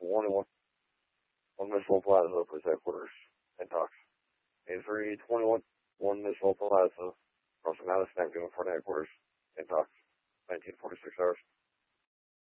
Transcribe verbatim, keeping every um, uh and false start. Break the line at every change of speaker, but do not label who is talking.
one one, one Missile Plaza, police headquarters, intox. eighty-three twenty-one, one Missile Plaza, crossing out of Snap, given front headquarters, intox. nineteen forty-six hours.